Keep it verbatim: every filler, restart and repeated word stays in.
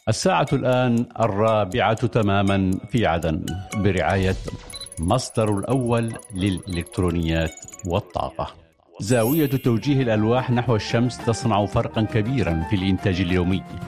الساعة الآن الرابعة تماما في عدن برعاية مصدر الأول للإلكترونيات والطاقة. زاوية توجيه الألواح نحو الشمس تصنع فرقا كبيرا في الإنتاج اليومي.